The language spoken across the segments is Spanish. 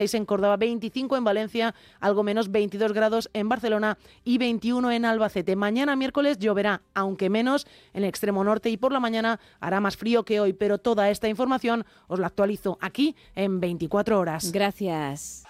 en Córdoba, 25 en Valencia, algo menos 22 grados en Barcelona y 21 en Albacete. Mañana miércoles lloverá, aunque menos en el extremo norte, y por la mañana hará más frío que hoy, pero toda esta información os la actualizo aquí en 24 horas. Gracias.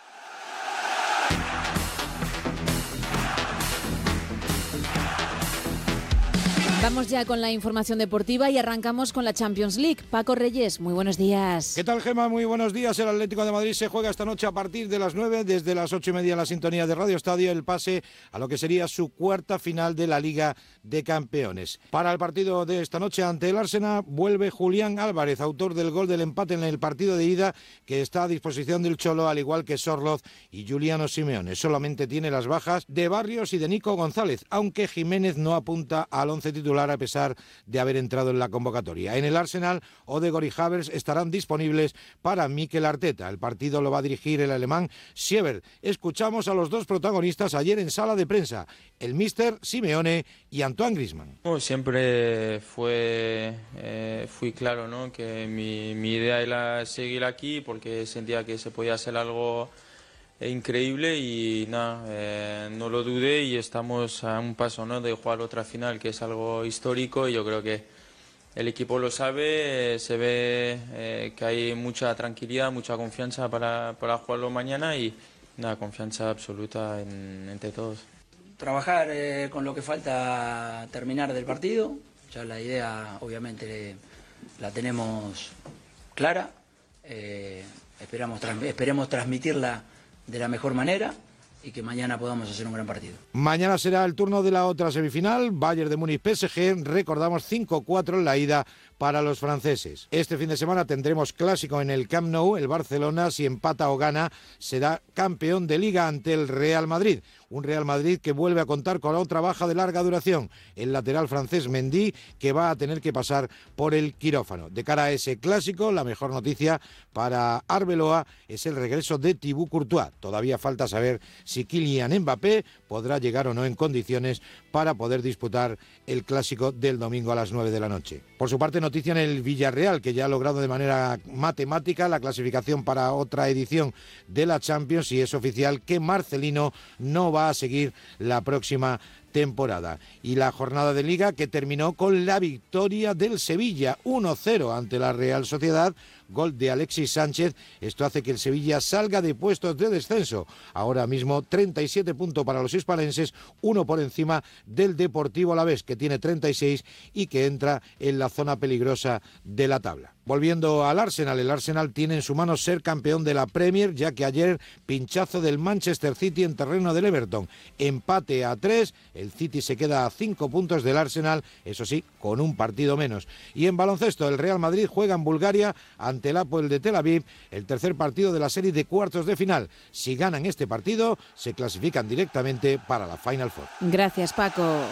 Vamos ya con la información deportiva y arrancamos con la Champions League. Paco Reyes, muy buenos días. ¿Qué tal, Gemma? Muy buenos días. El Atlético de Madrid se juega esta noche a partir de las 9, desde las 8:30 en la sintonía de Radio Estadio, el pase a lo que sería su cuarta final de la Liga de Campeones. Para el partido de esta noche ante el Arsenal vuelve Julián Álvarez, autor del gol del empate en el partido de ida, que está a disposición del Cholo, al igual que Sorloz y Giuliano Simeone. Solamente tiene las bajas de Barrios y de Nico González, aunque Jiménez no apunta al once titular a pesar de haber entrado en la convocatoria. En el Arsenal, Ødegaard y Havertz estarán disponibles para Mikel Arteta. El partido lo va a dirigir el alemán Siebert. Escuchamos a los dos protagonistas ayer en sala de prensa, el míster Simeone y Antoine Griezmann. Siempre fui claro, ¿no?, que mi idea era seguir aquí porque sentía que se podía hacer algo increíble y nada, no lo dudé y estamos a un paso, ¿no?, de jugar otra final, que es algo histórico, y yo creo que el equipo lo sabe, se ve que hay mucha tranquilidad, mucha confianza para jugarlo mañana y nada, confianza absoluta entre todos. Trabajar con lo que falta terminar del partido, ya la idea obviamente la tenemos clara, esperemos transmitirla de la mejor manera y que mañana podamos hacer un gran partido. Mañana será el turno de la otra semifinal, Bayern de Múnich-PSG, recordamos 5-4 en la ida para los franceses. Este fin de semana tendremos clásico en el Camp Nou. El Barcelona, si empata o gana, será campeón de Liga ante el Real Madrid. Un Real Madrid que vuelve a contar con otra baja de larga duración, el lateral francés Mendy, que va a tener que pasar por el quirófano. De cara a ese clásico, la mejor noticia para Arbeloa es el regreso de Thibaut Courtois. Todavía falta saber si Kylian Mbappé podrá llegar o no en condiciones para poder disputar el clásico del domingo a las 9 de la noche. Por su parte, noticia en el Villarreal, que ya ha logrado de manera matemática la clasificación para otra edición de la Champions, y es oficial que Marcelino no va a seguir la próxima temporada. Y la jornada de Liga, que terminó con la victoria del Sevilla 1-0 ante la Real Sociedad, gol de Alexis Sánchez. Esto hace que el Sevilla salga de puestos de descenso. Ahora mismo 37 puntos para los hispalenses, uno por encima del Deportivo Alavés, que tiene 36 y que entra en la zona peligrosa de la tabla. Volviendo al Arsenal, el Arsenal tiene en su mano ser campeón de la Premier, ya que ayer pinchazo del Manchester City en terreno del Everton. Empate a 3, el City se queda a 5 puntos del Arsenal, eso sí, con un partido menos. Y en baloncesto, el Real Madrid juega en Bulgaria ante el Hapoel de Tel Aviv, el tercer partido de la serie de cuartos de final. Si ganan este partido, se clasifican directamente para la Final Four. Gracias, Paco.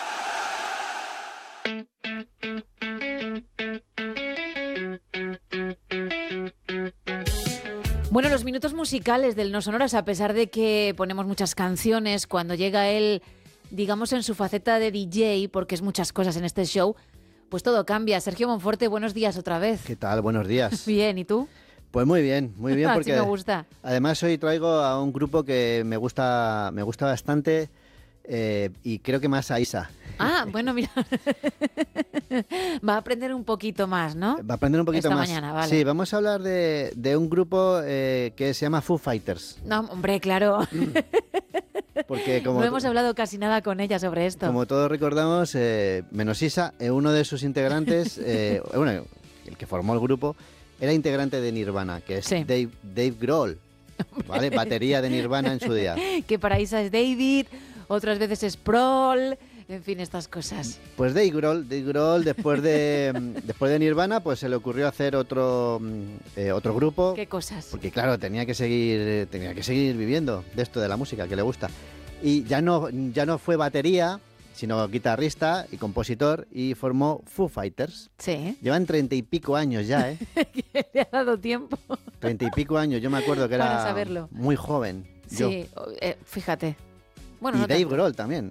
Bueno, los minutos musicales del No Sonoras, a pesar de que ponemos muchas canciones, cuando llega él, digamos, en su faceta de DJ, porque es muchas cosas en este show, pues todo cambia. Sergio Monforte, buenos días otra vez. ¿Qué tal? Buenos días. Bien, ¿y tú? Pues muy bien, porque sí me gusta. Además hoy traigo a un grupo que me gusta bastante, y creo que más a Isa. Ah, bueno, mira. Va a aprender un poquito más, ¿no? Va a aprender un poquito esta más. Mañana, vale. Sí, vamos a hablar de un grupo que se llama Foo Fighters. No, hombre, claro. Porque no hemos hablado casi nada con ella sobre esto. Como todos recordamos, menos Isa, uno de sus integrantes, bueno, el que formó el grupo, era integrante de Nirvana, que es Sí. Dave Grohl, ¿vale? Batería de Nirvana en su día. Que para Isa es David, otras veces es Prol, en fin, estas cosas. Pues Dave Grohl después de Nirvana, pues se le ocurrió hacer otro grupo. ¿Qué cosas? Porque claro, tenía que seguir viviendo de esto de la música que le gusta. Y ya no fue batería, sino guitarrista y compositor, y formó Foo Fighters. Sí. Llevan 30 y pico años ya, ¿eh? Le ha dado tiempo. 30 y pico años, yo me acuerdo que Para era saberlo. muy joven. Sí, fíjate. Bueno, y no Dave tanto. Grohl también.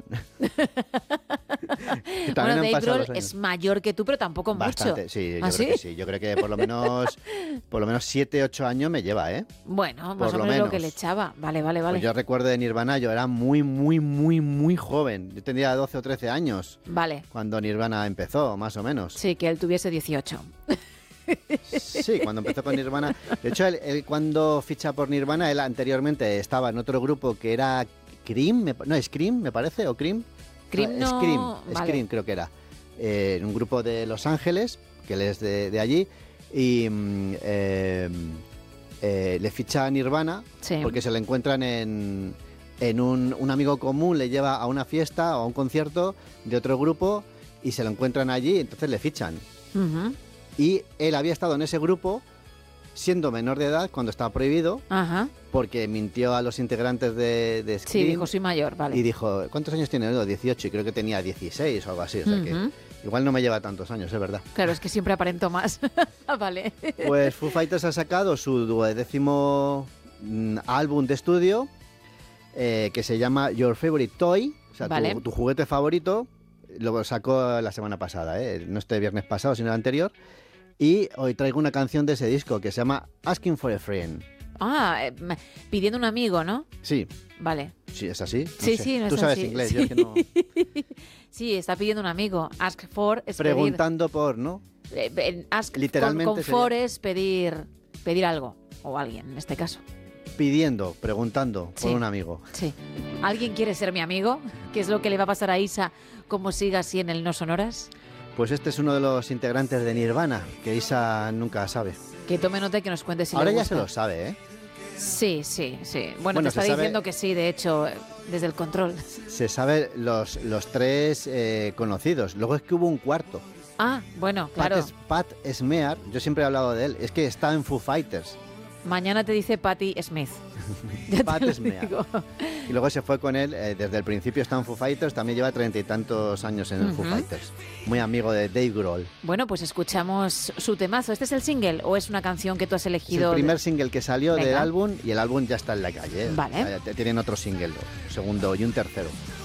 Que también Bueno, han Dave pasado Grohl los años. es mayor que tú, pero tampoco Bastante, mucho. sí, yo ¿Ah, creo sí? que sí. Yo creo que por lo menos 7, 8 años me lleva, ¿eh? Bueno, más Por o lo menos lo que menos. le echaba. Vale. Pues yo recuerdo de Nirvana, yo era muy, muy, muy, muy joven. Yo tendría 12 o 13 años Vale. cuando Nirvana empezó, más o menos. Sí, que él tuviese 18. Sí, cuando empezó con Nirvana. De hecho, él cuando ficha por Nirvana, él anteriormente estaba en otro grupo que era Scream, me parece, o Cream. Cream no... Vale. Scream creo que era. Un grupo de Los Ángeles, que él es de allí, y le ficha a Nirvana Sí. porque se le encuentran en un amigo común, le lleva a una fiesta o a un concierto de otro grupo y se lo encuentran allí, entonces le fichan. Ujú. Y él había estado en ese grupo siendo menor de edad cuando estaba prohibido, Ajá. porque mintió a los integrantes de Sí, Scream dijo, soy mayor, vale. y dijo, ¿cuántos años tiene? No, 18, y creo que tenía 16 o algo así, o sea que Ujú. igual no me lleva tantos años, es verdad. Claro, es que siempre aparento más. Vale. Pues Foo Fighters ha sacado su 12º álbum de estudio, que se llama Your Favorite Toy, o sea, Vale. tu juguete favorito. Lo sacó la semana pasada, no este viernes pasado, sino el anterior. Y hoy traigo una canción de ese disco que se llama Asking for a Friend. Pidiendo un amigo, ¿no? Sí, Vale. sí, es así. Sí, sé. sí, no es Tú sabes así. inglés, Sí. yo es que no. Sí, está pidiendo un amigo. Ask for es Preguntando por, ¿no? pedir. Ask Literalmente con sería- for es pedir algo. O alguien, en este caso. Pidiendo, preguntando Sí. por un amigo. Sí. ¿Alguien quiere ser mi amigo? ¿Qué es lo que le va a pasar a Isa como siga así en el No Sonoras? Pues este es uno de los integrantes de Nirvana, que Isa nunca sabe. Que tome nota y que nos cuente si Ahora le ya gusta. se lo sabe, ¿eh? Sí. Bueno, Bueno, te está se sabe- diciendo que sí, de hecho, desde el control. Se sabe los 3 conocidos. Luego es que hubo un cuarto. Ah, bueno, claro. Pat Smear, yo siempre he hablado de él, es que está en Foo Fighters. Mañana te dice Patti Smith. Ya te Pat lo Smear. digo. Y luego se fue con él, desde el principio está en Foo Fighters, también lleva 30 y tantos años en el Foo Ujú. Fighters. Muy amigo de Dave Grohl. Bueno, pues escuchamos su temazo. ¿Este es el single o es una canción que tú has Es el elegido? primer single que salió del Venga. álbum y el álbum ya está en la calle. Vale. Tienen otro single, un segundo y un tercero.